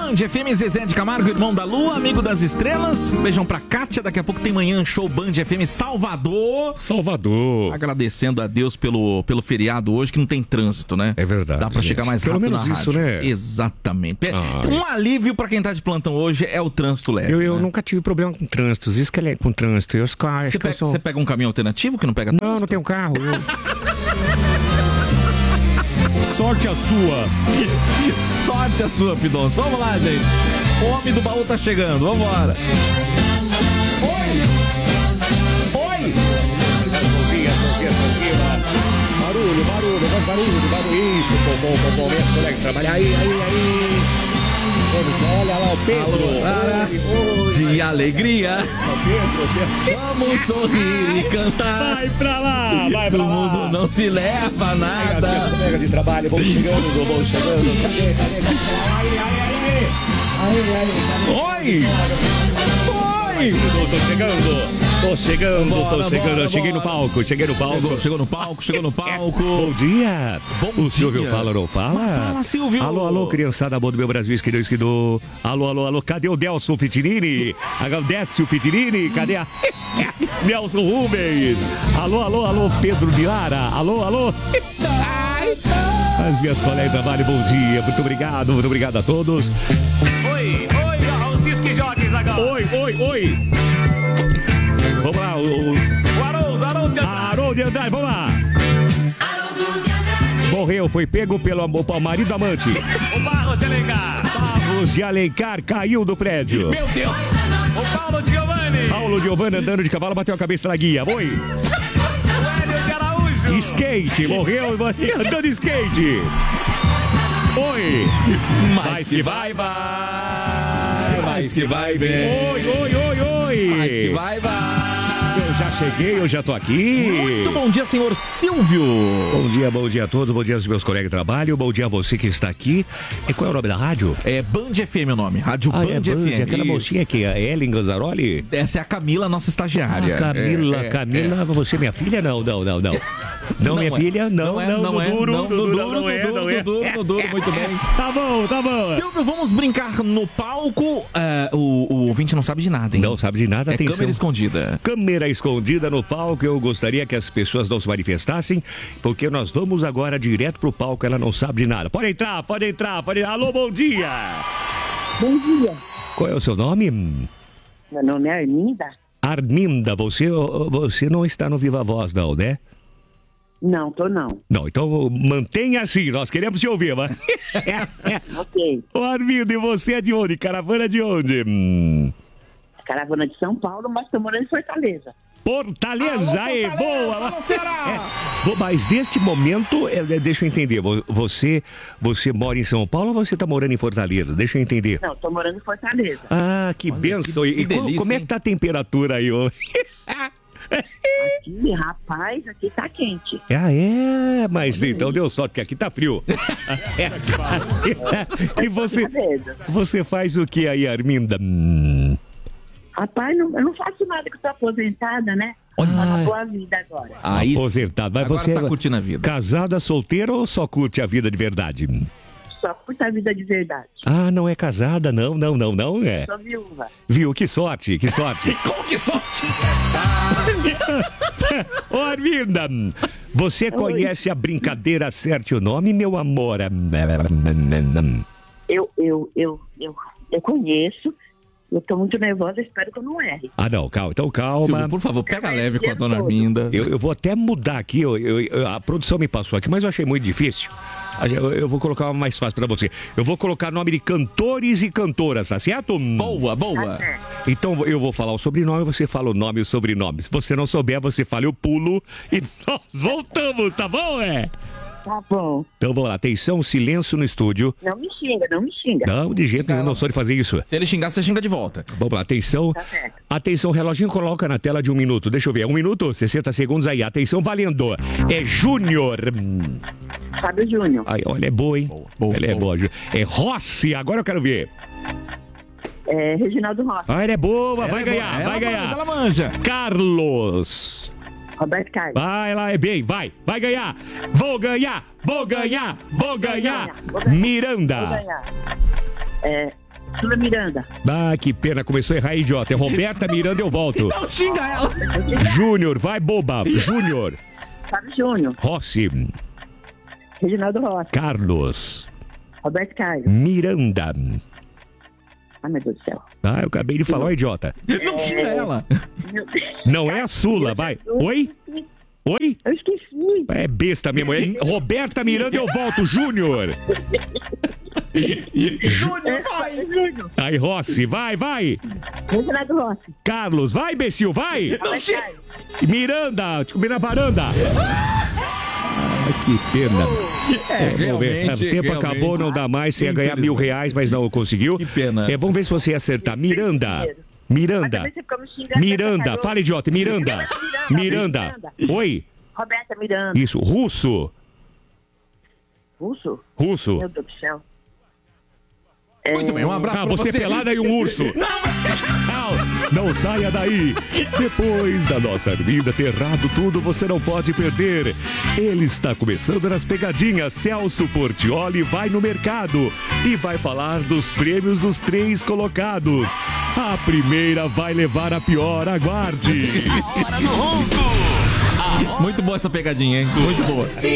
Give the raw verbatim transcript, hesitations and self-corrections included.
Band F M, Zezé de Camargo, irmão da Lua, amigo das estrelas. Um beijão pra Kátia, daqui a pouco tem Manhã Show Band F M Salvador. Salvador. Agradecendo a Deus pelo, pelo feriado hoje, que não tem trânsito, né? É verdade. Dá pra gente. chegar mais Pelo rápido menos na isso, rádio. né? Exatamente. Ai. Um alívio pra quem tá de plantão hoje é o trânsito leve. Eu, eu né? nunca tive problema com trânsito. Isso que é com trânsito. Eu, acho Você que pega, eu sou... você pega um caminho alternativo que não pega trânsito? Não, não tenho carro. Eu... Sorte a sua. Sorte a sua, Pidons. Vamos lá, gente. O homem do baú tá chegando. Vambora. Oi! Oi! Barulho, barulho, mais barulho, barulho. Isso, bom, bom, bom, bom. Meus colegas trabalham. Aí, aí, aí. Vamos, olha lá o Pedro. Alô, oi, oi, de vai, alegria. Pedro, Pedro. Vamos sorrir e cantar. Vai pra lá, vai pra O lá. mundo não se leva a As minhas nada. colegas de trabalho vão chegando, vão chegando. Cadê, cadê, cadê? Aí, aí, aí. Aí, aí, Oi! Oi! Tô chegando, tô chegando, Bora, tô chegando. bora, Cheguei bora. no palco, cheguei no palco. Chegou, chegou no palco, chegou no palco. Bom dia. Bom o Silvio dia. fala ou não fala? Mas fala, Silvio. Alô, alô, criançada boa do meu Brasil, esquidou, esquidou. Alô, alô, alô, cadê o Delson Fitirini? Agora, Décio Fitirini, cadê a... Nelson Rubens? Alô, alô, alô, Pedro de Lara. Alô, alô. As minhas colegas de trabalho, bom dia. Muito obrigado, muito obrigado a todos. Oi, oi, o Disque Jogos agora. Oi, oi, oi. Vamos lá, o... o... O Haroldo, Haroldo de Andrade. Haroldo de Andrade, vamos lá. Morreu, foi pego pelo amor, pelo marido amante. O Barros de Alencar. Barros de Alencar caiu do prédio. Meu Deus! O Paulo Giovanni. Paulo Giovanni andando de cavalo, bateu a cabeça na guia. Oi. O Hélio de Araújo. Skate, morreu e morreu andando de skate. Oi. Mas que vai, vai. Mais que vai bem. Oi, oi, oi, oi. Mais que vai, vai. Eu já cheguei, eu já tô aqui. Muito bom dia, senhor Silvio. Bom dia, bom dia a todos, bom dia aos meus colegas de trabalho, bom dia a você que está aqui. E qual é o nome da rádio? É Band F M o nome, Rádio Ah, Band, é Band, F M. aquela Isso. mocinha aqui, a Ellen Ganzaroli. Essa é a Camila, nossa estagiária. Ah, Camila, É, é, Camila, é. você é minha filha? Não, não, não, não. Não, minha é. filha, não, Não é, não, não no é, duro, não, no no duro, duro, não no é, duro, não no é. duro, no duro, muito bem. Tá bom, tá bom. Silvio, vamos brincar no palco. É, o, o ouvinte não sabe de nada, hein? Não sabe de nada, É atenção. câmera escondida. Câmera escondida no palco, eu gostaria que as pessoas não se manifestassem, porque nós vamos agora direto pro palco, ela não sabe de nada. Pode entrar, pode entrar, pode... Alô, bom dia! Bom dia, Qual é o seu nome? meu nome é Arminda. Arminda, você, você não está no Viva Voz, não, né? Não, tô não. Não, então mantenha assim, nós queremos te ouvir, mas... Ok. Ô, Arminda, e você é de onde? Caravana de onde? Hum... Caravana de São Paulo, mas tô morando em Fortaleza. Fortaleza, Alô, aí, Fortaleza, boa! alô, Ceará! É, mas neste momento, é, é, deixa eu entender, vo- você, você mora em São Paulo ou você está morando em Fortaleza? Deixa eu entender. Não, tô morando em Fortaleza. Ah, que Olha, benção! que- E, que e co- delícia, como é hein? que tá a temperatura aí hoje? Aqui, rapaz, aqui tá quente. Ah, é, mas então deu sorte, que aqui tá frio. É. E você, Beleza. você faz o que aí, Arminda? Hum. Rapaz, não, eu não faço nada que eu tô aposentada, né? Tô na boa vida agora. Aí sim. Aposentado. Mas Agora você tá é curtindo a vida. casada, solteira ou só curte a vida de verdade? Só curto a vida de verdade. Ah, não é casada, não, não, não, não é. Sou viúva. Viu? Que sorte, que sorte. Com que sorte! Ô, Arminda, você conhece a brincadeira Acerte o Nome, meu amor? Eu, eu, eu, eu, eu conheço. Eu tô muito nervosa, espero que eu não erre. Ah, não, calma, então calma. Silvio, por favor, pega leve com a dona Arminda. Eu, eu vou até mudar aqui, eu- eu- eu- a produção me passou aqui, mas eu achei muito difícil. Eu, eu vou colocar uma mais fácil pra você. Eu vou colocar nome de cantores e cantoras, tá certo? Boa, Tá boa. certo. Então eu vou falar o sobrenome, você fala o nome e o sobrenome. Se você não souber, você fala eu pulo e nós voltamos, tá bom, é? Tá bom. Então vamos lá, atenção, silêncio no estúdio. Não me xinga, não me xinga. Não, de jeito nenhum, não sou de fazer isso. Se ele xingar, você xinga de volta. Vamos lá, atenção. Tá certo. Atenção, reloginho coloca na tela de um minuto. Deixa eu ver, um minuto, sessenta segundos aí. Atenção, valendo. É Júnior. Hum. Fábio Júnior. Ai, olha, é boa, hein? boa, Ela é boa. boa. Ju- É Rossi, agora eu quero ver. É, Reginaldo Rossi. Ah, ela é boa, Ela vai é ganhar, boa. vai Ela ganhar. manja, ela manja. Carlos. Roberto Carlos. Vai lá, é bem, vai, vai ganhar. Vou ganhar, vou ganhar, vou ganhar. ganhar, vou ganhar. Miranda. Vou ganhar. É, Sula Miranda. Ah, que pena, começou a errar, idiota. É Roberta Miranda, eu volto. Não xinga ela. Júnior, vai, boba. Júnior. Fábio Júnior. Rossi. Reginaldo Rocha. Carlos. Roberto Caio. Miranda. Ai, meu Deus do céu. Ah, eu acabei de falar, ó, idiota. Não xinga ela. Meu Deus. Não é a Sula, vai. Oi? Oi? Eu esqueci. É besta mesmo. É Roberta Miranda, eu volto. Júnior. Júnior, vai. Júnior. Aí, Rossi, vai, vai. Reginaldo Rocha. Carlos, vai, imbecil, vai. Roberto Caio. Miranda, descobri na varanda. Ah, que pena. É, Vamos ver. realmente. O tempo realmente. acabou, não dá mais. Você ia ganhar mil reais, mas não conseguiu. Que pena. É, vamos ver se você ia acertar. Miranda. Mas Miranda. também você ficou me xingando, Miranda. você Fala, idiota. Miranda. Miranda. Oi. Roberta Miranda. Isso. Russo. Russo? Russo. Meu Deus do céu. Muito bem, um abraço Ah, pra você você. pelada e um urso. Não, não saia daí. Depois da nossa vida ter errado tudo, você não pode perder. Ele está começando nas pegadinhas. Celso Portiolli vai no mercado e vai falar dos prêmios dos três colocados. A primeira vai levar a pior, aguarde. Muito boa essa pegadinha, hein? Muito boa.